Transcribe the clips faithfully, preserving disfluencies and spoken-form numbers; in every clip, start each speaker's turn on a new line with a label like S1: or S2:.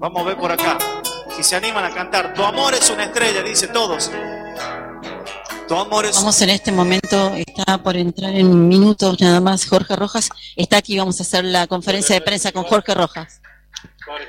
S1: Vamos a ver por acá. Si se animan a cantar. Tu amor es una estrella, dice todos. Tu amor es...
S2: Vamos en este momento, está por entrar en minutos nada más Jorge Rojas. Está aquí, vamos a hacer la conferencia de prensa con Jorge Rojas.
S3: Jorge,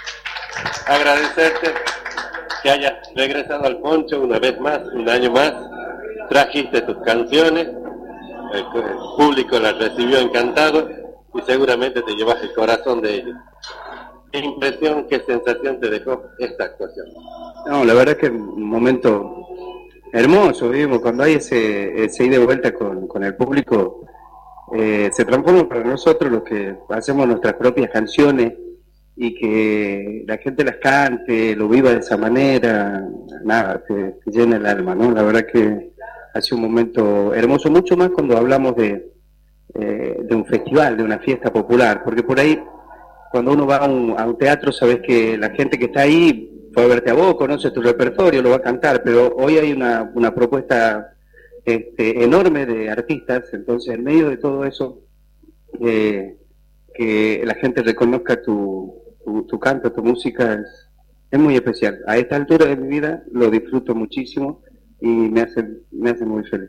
S3: agradecerte que hayas regresado al Poncho una vez más, un año más. Trajiste tus canciones, el, el público las recibió encantado y seguramente te llevas el corazón de ellos. ¿Qué impresión, qué sensación te dejó esta actuación?
S4: No, la verdad que es un momento hermoso, vivimos, cuando hay ese, ese ida y vuelta con, con el público, eh, se transforma para nosotros los que hacemos nuestras propias canciones y que la gente las cante, lo viva de esa manera, nada, te, te llena el alma, ¿no? La verdad que ha sido un momento hermoso, mucho más cuando hablamos de, eh, de un festival, de una fiesta popular, porque por ahí, cuando uno va a un, a un teatro, sabes que la gente que está ahí fue a verte a vos, conoce tu repertorio, lo va a cantar, pero hoy hay una, una propuesta este, enorme de artistas, entonces en medio de todo eso, eh, que la gente reconozca tu, tu, tu canto, tu música, es, es muy especial. A esta altura de mi vida lo disfruto muchísimo y me hace, me hace muy feliz.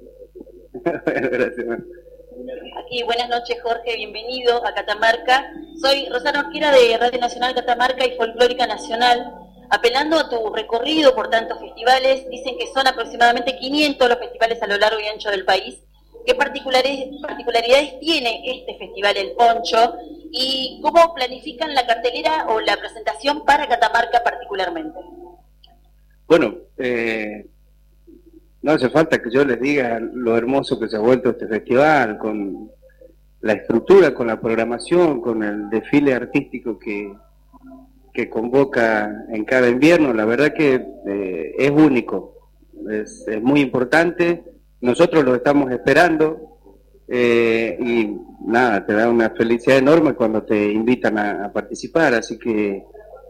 S4: Gracias.
S5: Aquí, buenas noches Jorge, bienvenido a Catamarca. Soy Rosana Orquera de Radio Nacional Catamarca y Folclórica Nacional. Apelando a tu recorrido por tantos festivales, dicen que son aproximadamente quinientos los festivales a lo largo y ancho del país. ¿Qué particulares, particularidades tiene este festival El Poncho? ¿Y cómo planifican la cartelera o la presentación para Catamarca particularmente?
S4: Bueno, eh, no hace falta que yo les diga lo hermoso que se ha vuelto este festival, con la estructura, con la programación, con el desfile artístico que, que convoca en cada invierno. La verdad que eh, es único, es, es muy importante. Nosotros lo estamos esperando eh, y nada, te da una felicidad enorme cuando te invitan a, a participar, así que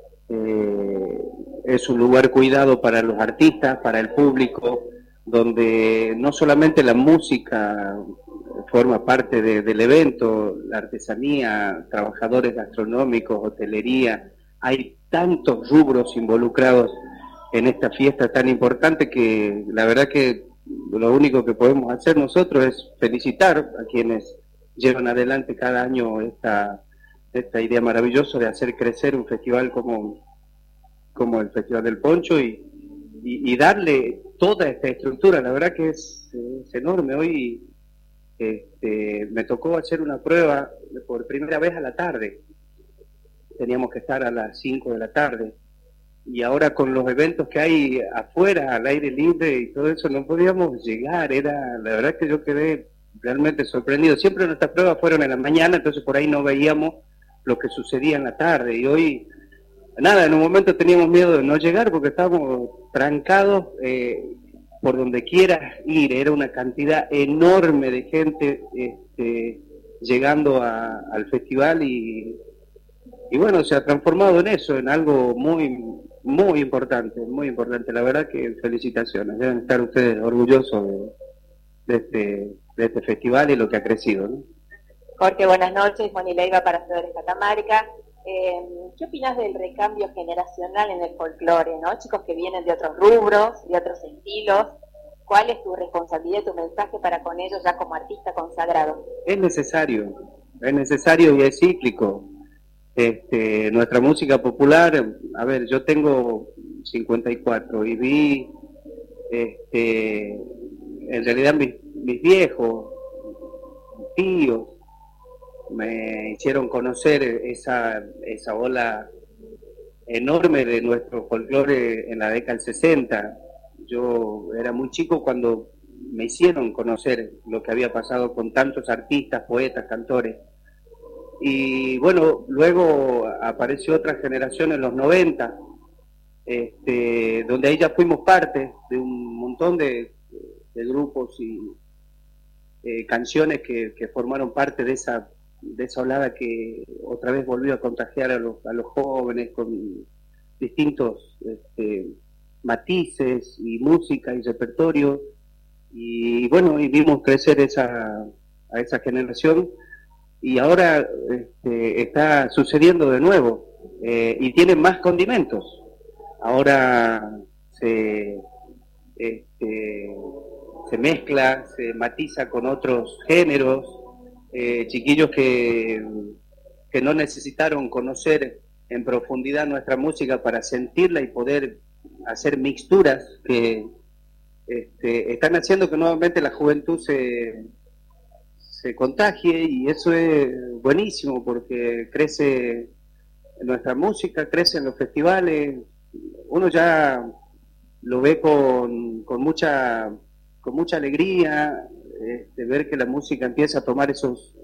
S4: eh, es un lugar cuidado para los artistas, para el público, donde no solamente la música forma parte de, del evento, la artesanía, trabajadores gastronómicos, hotelería, hay tantos rubros involucrados en esta fiesta tan importante que la verdad que lo único que podemos hacer nosotros es felicitar a quienes llevan adelante cada año esta, esta idea maravillosa de hacer crecer un festival como, como el Festival del Poncho y, y, y darle toda esta estructura. La verdad que es, es enorme. Hoy este, me tocó hacer una prueba por primera vez a la tarde. Teníamos que estar a las cinco de la tarde. Y ahora con los eventos que hay afuera, al aire libre y todo eso, no podíamos llegar. Era, la verdad que yo quedé realmente sorprendido. Siempre nuestras pruebas fueron en la mañana, entonces por ahí no veíamos lo que sucedía en la tarde. Y hoy, nada, en un momento teníamos miedo de no llegar porque estábamos trancados eh, por donde quieras ir. Era una cantidad enorme de gente este, llegando a, al festival y, y bueno, se ha transformado en eso, en algo muy... Muy importante, muy importante. La verdad que felicitaciones. Deben estar ustedes orgullosos de, de, este, de este festival y lo que ha crecido, ¿no?
S6: Jorge, buenas noches. Moni Leiva para Flores Catamarca. Eh, ¿Qué opinas del recambio generacional en el folclore, ¿no? Chicos que vienen de otros rubros, de otros estilos. ¿Cuál es tu responsabilidad y tu mensaje para con ellos ya como artista consagrado?
S4: Es necesario, es necesario y es cíclico. Este, nuestra música popular, a ver, yo tengo cincuenta y cuatro y vi, este, en realidad mis, mis viejos, mis tíos, me hicieron conocer esa, esa ola enorme de nuestro folclore en la década del sesenta. Yo era muy chico cuando me hicieron conocer lo que había pasado con tantos artistas, poetas, cantores. Y bueno, luego apareció otra generación en los noventa, este, donde ahí ya fuimos parte de un montón de, de grupos y eh, canciones que, que formaron parte de esa, de esa olada que otra vez volvió a contagiar a los, a los jóvenes con distintos este, matices y música y repertorio. Y bueno, y vimos crecer esa, a esa generación. Y ahora este, está sucediendo de nuevo. eh, y tiene más condimentos. Ahora se, este, se mezcla, se matiza con otros géneros, eh, chiquillos que, que no necesitaron conocer en profundidad nuestra música para sentirla y poder hacer mixturas que este, están haciendo que nuevamente la juventud se, se contagie, y eso es buenísimo porque crece nuestra música, crece en los festivales. Uno ya lo ve con, con mucha con mucha alegría, este, ver que la música empieza a tomar esos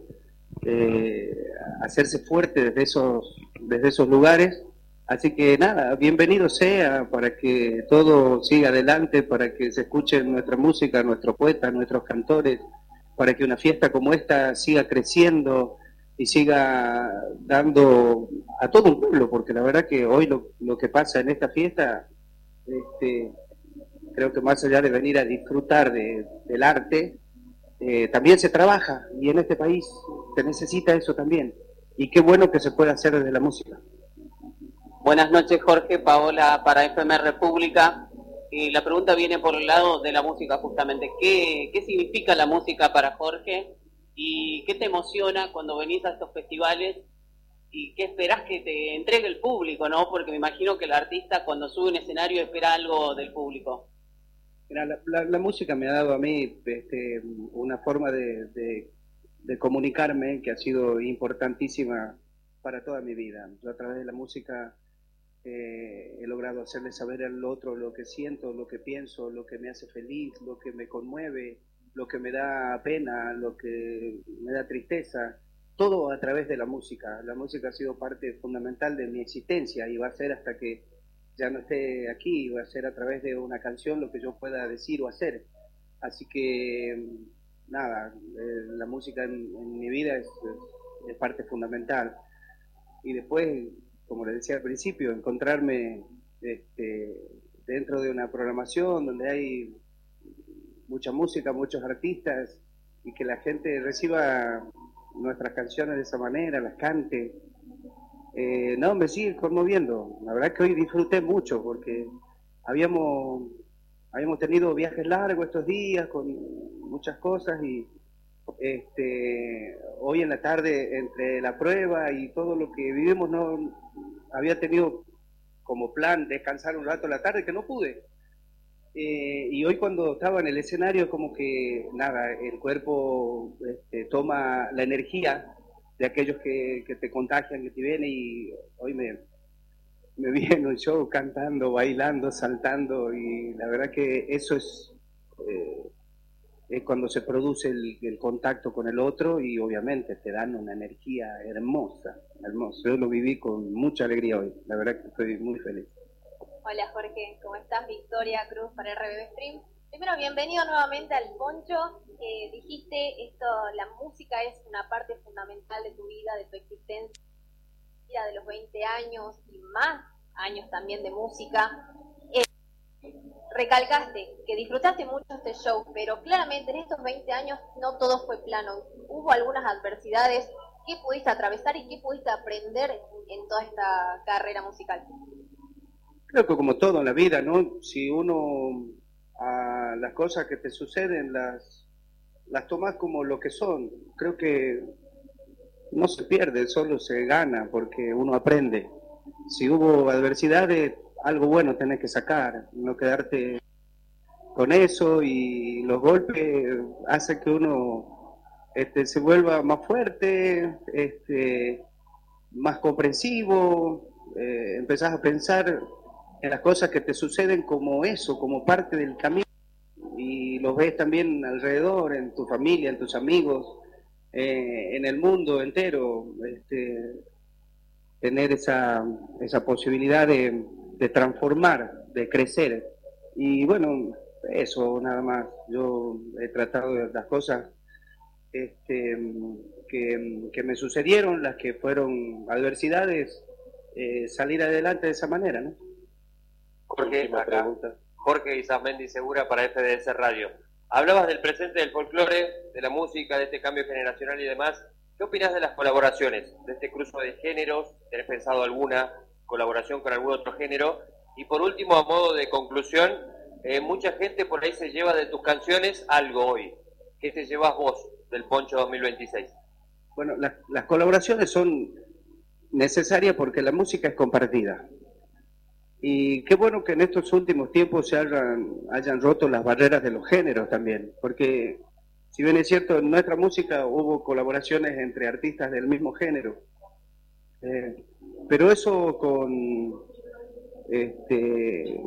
S4: eh, a hacerse fuerte desde esos desde esos lugares. Así que nada, bienvenido sea, para que todo siga adelante, para que se escuche nuestra música, nuestros poetas, nuestros cantores, para que una fiesta como esta siga creciendo y siga dando a todo un pueblo, porque la verdad que hoy lo, lo que pasa en esta fiesta, este, creo que más allá de venir a disfrutar de, del arte, eh, también se trabaja, y en este país se necesita eso también, y qué bueno que se pueda hacer desde la música.
S7: Buenas noches, Jorge. Paola para F M República. Y la pregunta viene por el lado de la música, justamente. ¿Qué, qué significa la música para Jorge? ¿Y qué te emociona cuando venís a estos festivales? ¿Y qué esperás que te entregue el público, no? Porque me imagino que el artista cuando sube un escenario espera algo del público.
S4: Mira, la, la, la música me ha dado a mí este, una forma de, de, de comunicarme que ha sido importantísima para toda mi vida. Yo a través de la música eh, he logrado hacerle saber al otro lo que siento, lo que pienso, lo que me hace feliz, lo que me conmueve, lo que me da pena, lo que me da tristeza, todo a través de la música. La música ha sido parte fundamental de mi existencia y va a ser hasta que ya no esté aquí, va a ser a través de una canción lo que yo pueda decir o hacer. Así que, nada, eh, la música en, en mi vida es, es, es parte fundamental. Y después, como les decía al principio, encontrarme este, dentro de una programación donde hay mucha música, muchos artistas, y que la gente reciba nuestras canciones de esa manera, las cante, eh, no, me sigue conmoviendo. La verdad que hoy disfruté mucho porque habíamos, habíamos tenido viajes largos estos días con muchas cosas, y este, hoy en la tarde, entre la prueba y todo lo que vivimos, no había tenido como plan descansar un rato a la tarde, que no pude. Eh, y hoy cuando estaba en el escenario, como que nada, el cuerpo este, toma la energía de aquellos que, que te contagian, que te vienen, y hoy me, me viene un show cantando, bailando, saltando, y la verdad que eso es, eh, es cuando se produce el, el contacto con el otro, y obviamente te dan una energía hermosa, hermosa. Yo lo viví con mucha alegría hoy, la verdad que estoy muy feliz.
S8: Hola Jorge, ¿cómo estás? Victoria Cruz para R B B Stream. Primero, bienvenido nuevamente al Poncho. Eh, dijiste esto, la música es una parte fundamental de tu vida, de tu existencia, de los veinte años y más años también de música. Eh, recalcaste que disfrutaste mucho este show, pero claramente en estos veinte años no todo fue plano. Hubo algunas adversidades. ¿Qué pudiste atravesar y qué pudiste aprender en toda esta carrera musical?
S4: Creo que como todo en la vida, ¿no? Si uno a las cosas que te suceden las, las tomas como lo que son, creo que no se pierde, solo se gana porque uno aprende. Si hubo adversidades, algo bueno tenés que sacar, no quedarte con eso, y los golpes hacen que uno este, se vuelva más fuerte, este, más comprensivo, eh, empezás a pensar en las cosas que te suceden como eso, como parte del camino, y los ves también alrededor, en tu familia, en tus amigos, eh, en el mundo entero, este, tener esa, esa posibilidad de, de transformar, de crecer. Y bueno, eso nada más. Yo he tratado de las cosas este, que, que me sucedieron, las que fueron adversidades, eh, salir adelante de esa manera, ¿no?
S3: Jorge, acá, Jorge Isamendi Segura para F D S Radio. Hablabas del presente del folclore, de la música, de este cambio generacional y demás.
S9: ¿Qué opinas de las colaboraciones, de este cruce de géneros? ¿Tenés pensado alguna colaboración con algún otro género? Y por último, a modo de conclusión, eh, mucha gente por ahí se lleva de tus canciones algo hoy. ¿Qué te llevas vos del Poncho dos mil veintiséis?
S4: Bueno, las, las colaboraciones son necesarias porque la música es compartida. Y qué bueno que en estos últimos tiempos se hayan, hayan roto las barreras de los géneros también, porque si bien es cierto, en nuestra música hubo colaboraciones entre artistas del mismo género, eh, pero eso con, este,